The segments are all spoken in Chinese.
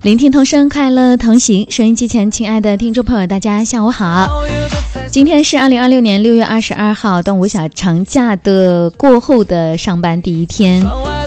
聆听童声，快乐同行。收音机前亲爱的听众朋友，大家下午好。今天是2026年6月22号，端午小长假的过后的上班第一天。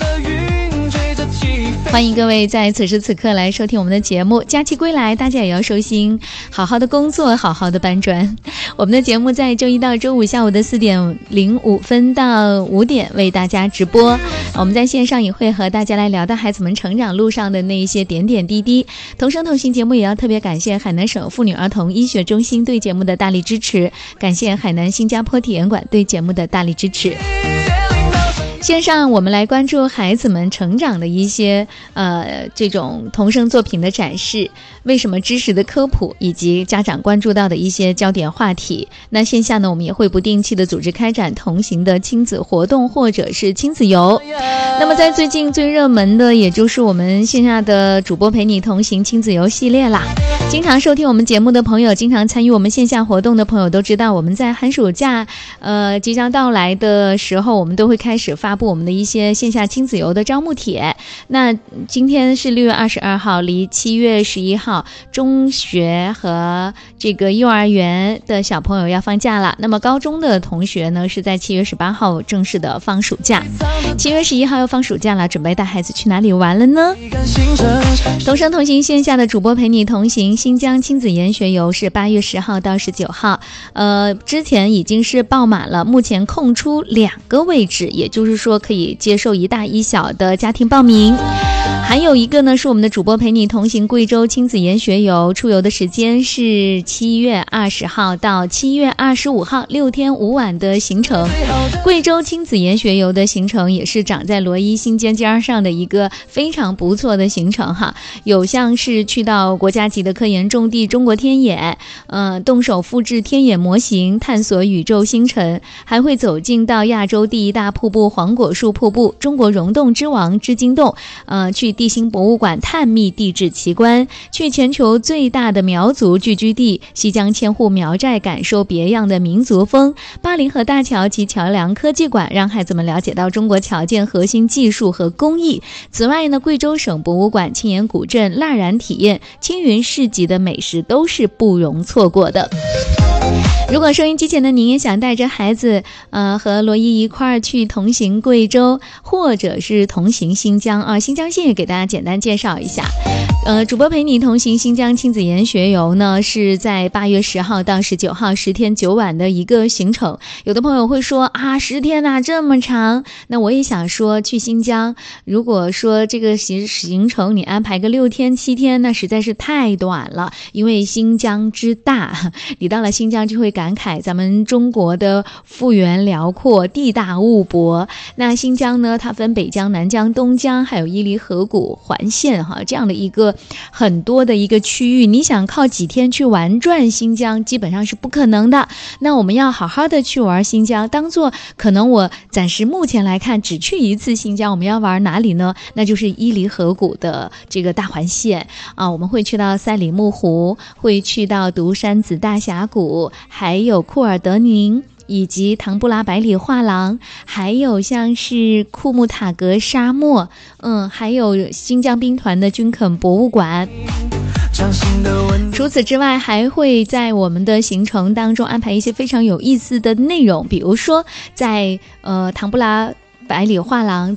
欢迎各位在此时此刻来收听我们的节目。假期归来，大家也要收心，好好的工作，好好的搬砖。我们的节目在周一到周五下午的4点05分到5点为大家直播。我们在线上也会和大家来聊到孩子们成长路上的那一些点点滴滴。同声同行节目也要特别感谢海南省妇女儿童医学中心对节目的大力支持，感谢海南新加坡体验馆对节目的大力支持。线上我们来关注孩子们成长的一些这种童声作品的展示，为什么知识的科普，以及家长关注到的一些焦点话题。那线下呢，我们也会不定期的组织开展同行的亲子活动或者是亲子游。那么在最近最热门的也就是我们线下的主播陪你同行亲子游系列啦。经常收听我们节目的朋友，经常参与我们线下活动的朋友都知道，我们在寒暑假即将到来的时候，我们都会开始发布我们的一些线下亲子游的招募帖。那今天是6月22号，离7月11号中学和这个幼儿园的小朋友要放假了。那么高中的同学呢，是在7月18号正式的放暑假。7月11号要放暑假了，准备带孩子去哪里玩了呢？同声同行线下的主播陪你同行新疆亲子研学游是8月10号到19号，之前已经是爆满了，目前空出2个位置，也就是说可以接受1大1小的家庭报名。还有一个呢是我们的主播陪你同行贵州亲子研学游，出游的时间是7月20号到7月25号，6天5晚的行程。贵州亲子研学游的行程也是长在罗伊新尖尖上的一个非常不错的行程哈，有像是去到国家级的科研重地中国天野，动手复制天野模型，探索宇宙星辰，还会走进到亚洲第1大瀑布黄果树瀑布、中国溶洞之王织金洞，去地心博物馆探秘地质奇观，去全球最大的苗族聚居地西江千户苗寨感受别样的民族风，巴林河大桥及桥梁科技馆让孩子们了解到中国侨建核心技术和工艺。此外呢，贵州省博物馆、青岩古镇、蜡染体验、青云市集的美食都是不容错过的。如果收音机前的您也想带着孩子和罗伊一块儿去同行贵州，或者是同行新疆新疆县也给大家简单介绍一下。主播陪你同行新疆亲子研学游呢，是在8月10号到19号10天9晚的一个行程。有的朋友会说10天这么长，那我也想说去新疆，如果说这个行程你安排个6天7天，那实在是太短了，因为新疆之大，你到了新疆就会感慨咱们中国的幅员辽阔，地大物博。那新疆呢，它分北疆、南疆、东疆，还有伊犁河谷环线这样的一个很多的一个区域，你想靠几天去玩转新疆基本上是不可能的。那我们要好好的去玩新疆，当做可能我暂时目前来看只去一次新疆，我们要玩哪里呢？那就是伊犁河谷的这个大环线我们会去到赛里木湖，会去到独山子大峡谷，还有库尔德宁，以及唐布拉百里画廊，还有像是库木塔格沙漠，还有新疆兵团的军垦博物馆。除此之外，还会在我们的行程当中安排一些非常有意思的内容，比如说在唐布拉百里画廊